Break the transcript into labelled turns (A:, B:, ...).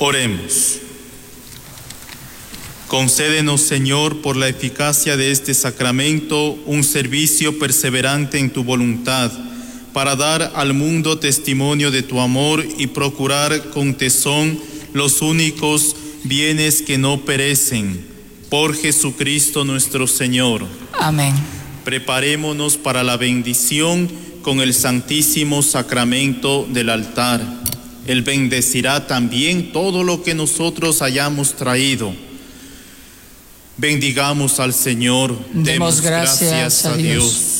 A: Oremos. Concédenos, Señor, por la eficacia de este sacramento, un servicio perseverante en tu voluntad, para dar al mundo testimonio de tu amor y procurar con tesón los únicos bienes que no perecen. Por Jesucristo nuestro Señor.
B: Amén.
A: Preparémonos para la bendición con el Santísimo Sacramento del altar. Él bendecirá también todo lo que nosotros hayamos traído. Bendigamos al Señor.
B: Demos gracias a Dios.